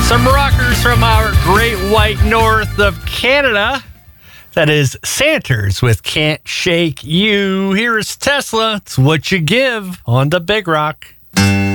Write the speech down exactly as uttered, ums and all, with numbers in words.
Some rockers from our great white north of Canada. That is Santers with Can't Shake You. Here is Tesla. It's what you give on the Big Rock.